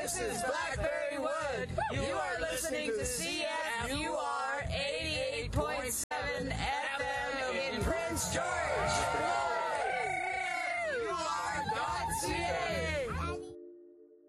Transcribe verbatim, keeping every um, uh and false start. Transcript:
This is Blackberry Wood. You are listening to C F U R eighty-eight point seven F M in Prince George.